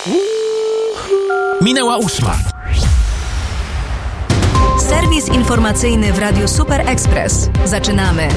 Minęła 8. Serwis informacyjny w Radiu Super Express. Zaczynamy.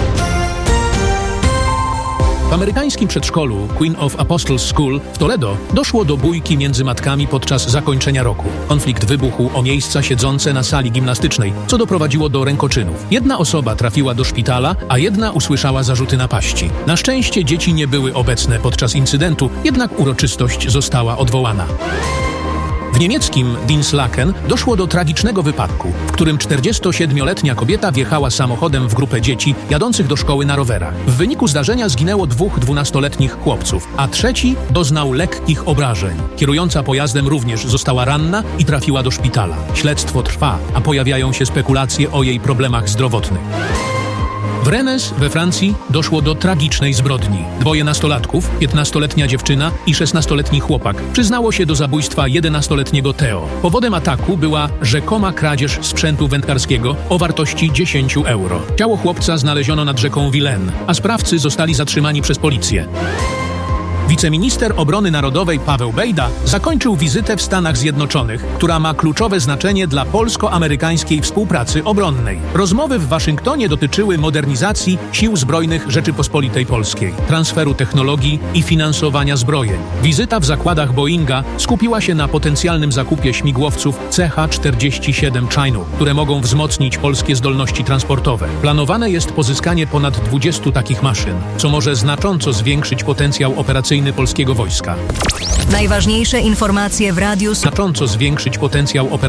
W amerykańskim przedszkolu Queen of Apostles School w Toledo doszło do bójki między matkami podczas zakończenia roku. Konflikt wybuchł o miejsca siedzące na sali gimnastycznej, co doprowadziło do rękoczynów. Jedna osoba trafiła do szpitala, a jedna usłyszała zarzuty napaści. Na szczęście dzieci nie były obecne podczas incydentu, jednak uroczystość została odwołana. W niemieckim Dinslaken doszło do tragicznego wypadku, w którym 47-letnia kobieta wjechała samochodem w grupę dzieci jadących do szkoły na rowerach. W wyniku zdarzenia zginęło 2 12-letnich chłopców, a trzeci doznał lekkich obrażeń. Kierująca pojazdem również została ranna i trafiła do szpitala. Śledztwo trwa, a pojawiają się spekulacje o jej problemach zdrowotnych. W Rennes we Francji doszło do tragicznej zbrodni. 2 nastolatków, 15-letnia dziewczyna i 16-letni chłopak, przyznało się do zabójstwa 11-letniego Theo. Powodem ataku była rzekoma kradzież sprzętu wędkarskiego o wartości 10 euro. Ciało chłopca znaleziono nad rzeką Vilaine, a sprawcy zostali zatrzymani przez policję. Wiceminister Obrony Narodowej Paweł Bejda zakończył wizytę w Stanach Zjednoczonych, która ma kluczowe znaczenie dla polsko-amerykańskiej współpracy obronnej. Rozmowy w Waszyngtonie dotyczyły modernizacji Sił Zbrojnych Rzeczypospolitej Polskiej, transferu technologii i finansowania zbrojeń. Wizyta w zakładach Boeinga skupiła się na potencjalnym zakupie śmigłowców CH-47 Chinook, które mogą wzmocnić polskie zdolności transportowe. Planowane jest pozyskanie ponad 20 takich maszyn, co może znacząco zwiększyć potencjał operacyjny polskiego wojska. Najważniejsze informacje w Radiu